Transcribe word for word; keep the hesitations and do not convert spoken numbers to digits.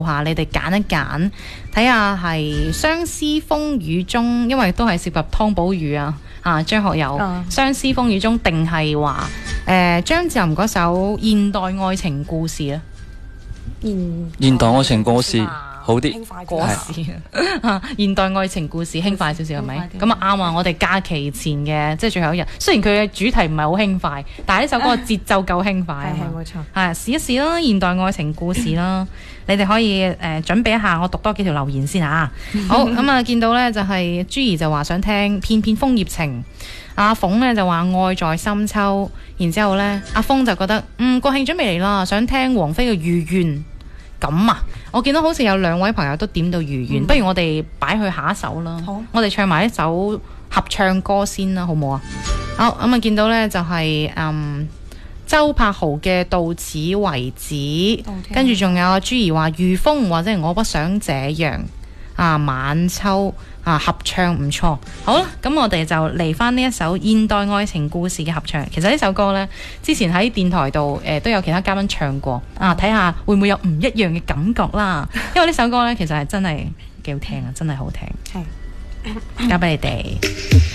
下你哋揀一揀，睇下係相思風雨中，因為都係涉及湯寶如啊，啊張學友、嗯、相思風雨中，定係話誒張智霖嗰首現代愛情故事咧？ 現現代愛情故事好啲， 過時啊！現代愛情故事輕快少少係咪？咁啊啱啊！我哋假期前嘅即係最後一日，雖然佢嘅主題唔係好輕快，但係呢首歌嘅節奏夠輕快啊！ 係冇錯， 係試一試啦！現代愛情故事啦，你哋可以誒、呃、準備一下，我讀多幾條留言先嚇。好咁啊、嗯，見到咧就係朱兒就話想聽片片楓葉情，阿鳳咧就話愛在深秋，然之後咧阿峰就覺得嗯國慶準備嚟啦，想聽王菲嘅如願。咁啊！我見到好似有兩位朋友都點到如願、嗯，不如我哋擺去下一首啦。好，我哋唱埋一首合唱歌先啦，好唔好啊？好咁啊、嗯！見到呢就係、是、嗯周柏豪嘅到此為止，跟住仲有阿朱兒話如風或者係我不想這樣啊，晚秋啊合唱唔錯。好啦，咁我哋就嚟翻呢一首現代愛情故事嘅合唱。其實呢首歌呢，之前喺電台度誒、呃、都有其他嘉賓唱過啊，睇下會唔會有唔一樣嘅感覺啦。因為呢首歌呢，其實係真係幾好聽啊，真係好聽。係，交俾你哋。